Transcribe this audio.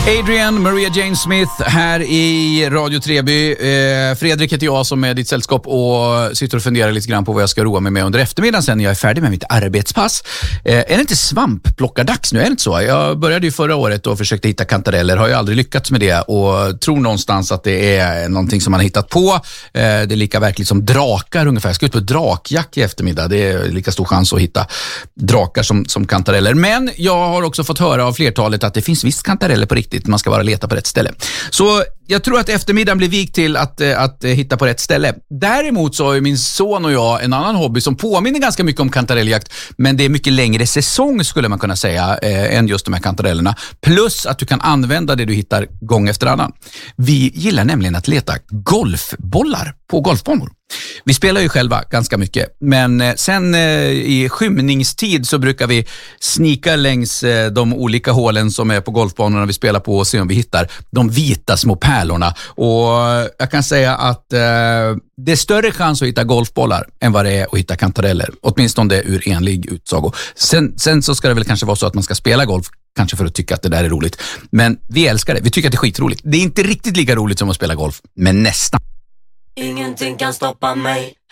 Adrian, Maria Jane Smith här i Radio Treby. Fredrik heter jag som är ditt sällskap och sitter och funderar lite grann på vad jag ska roa mig med under eftermiddagen sen när jag är färdig med mitt arbetspass. Är det inte svampplockar-dags nu? Är det inte så? Jag började ju förra året och försökte hitta kantareller. Har ju aldrig lyckats med det och tror någonstans att det är någonting som man har hittat på. Det är lika verkligt som drakar ungefär. Jag ska ut på drakjack i eftermiddag. Det är lika stor chans att hitta drakar som kantareller. Men jag har också fått höra av flertalet att det finns visst kantareller på riktigt. Man ska bara leta på rätt ställe. Så jag tror att eftermiddagen blir vik till att hitta på rätt ställe. Däremot så har ju min son och jag en annan hobby som påminner ganska mycket om kantarelljakt, men det är mycket längre säsong skulle man kunna säga än just de här kantarellerna. Plus att du kan använda det du hittar gång efter annan. Vi gillar nämligen att leta golfbollar på golfbanor. Vi spelar ju själva ganska mycket, men sen i skymningstid så brukar vi snika längs de olika hålen som är på golfbanorna vi spelar på och se om vi hittar de vita små pärlorna. Och jag kan säga att det är större chans att hitta golfbollar än vad det är att hitta kantareller. Åtminstone ur enlig utsago. Sen så ska det väl kanske vara så att man ska spela golf kanske för att tycka att det där är roligt. Men vi älskar det. Vi tycker att det är skitroligt. Det är inte riktigt lika roligt som att spela golf, men nästan. Ingenting kan stoppa mig.